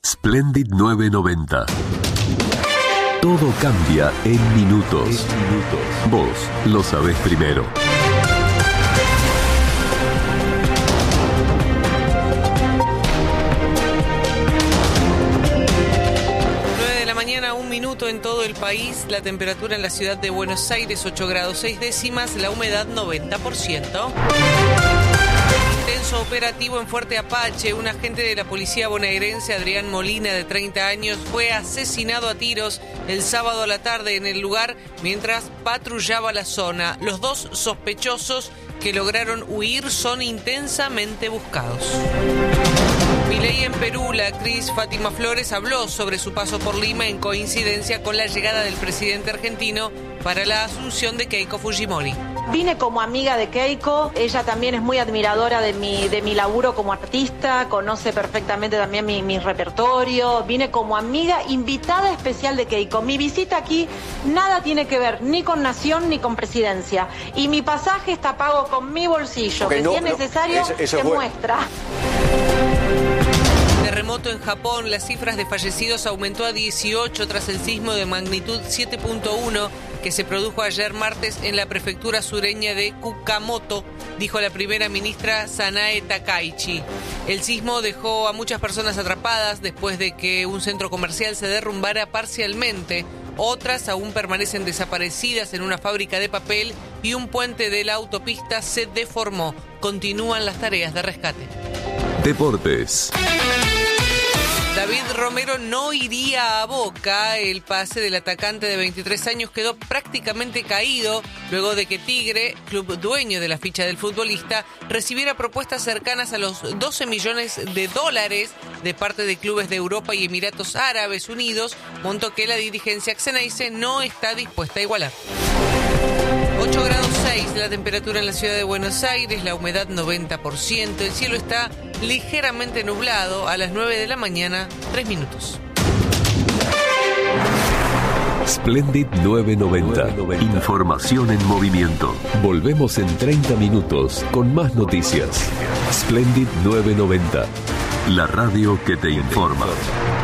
Splendid 990. Todo cambia en minutos. Vos lo sabés primero. 9 de la mañana, 1 minuto en todo el país. La temperatura en la ciudad de Buenos Aires, 8 grados 6 décimas. La humedad, 90%. Intenso operativo en Fuerte Apache. Un agente de la policía bonaerense, Adrián Molina, de 30 años, fue asesinado a tiros el sábado a la tarde en el lugar mientras patrullaba la zona. Los dos sospechosos que lograron huir son intensamente buscados. Milei en Perú. La actriz Fátima Flores habló sobre su paso por Lima en coincidencia con la llegada del presidente argentino para la asunción de Keiko Fujimori. Vine como amiga de Keiko, ella también es muy admiradora de mi laburo como artista, conoce perfectamente también mi repertorio, vine como amiga invitada especial de Keiko. Mi visita aquí nada tiene que ver ni con Nación ni con Presidencia, y mi pasaje está pago con mi bolsillo, okay, si es necesario, se muestra. Terremoto en Japón. Las cifras de fallecidos aumentó a 18 tras el sismo de magnitud 7.1 que se produjo ayer martes en la prefectura sureña de Kumamoto, dijo la primera ministra Sanae Takaichi. El sismo dejó a muchas personas atrapadas después de que un centro comercial se derrumbara parcialmente. Otras aún permanecen desaparecidas en una fábrica de papel y un puente de la autopista se deformó. Continúan las tareas de rescate. Deportes. David Romero no iría a Boca. El pase del atacante de 23 años quedó prácticamente caído luego de que Tigre, club dueño de la ficha del futbolista, recibiera propuestas cercanas a los $12 millones de parte de clubes de Europa y Emiratos Árabes Unidos, monto que la dirigencia xeneize no está dispuesta a igualar. 8 grados 6 la temperatura en la ciudad de Buenos Aires, la humedad 90%, el cielo está ligeramente nublado. A las 9 de la mañana, 3 minutos. Splendid 990. Información en movimiento. Volvemos en 30 minutos con más noticias. Splendid 990. La radio que te informa.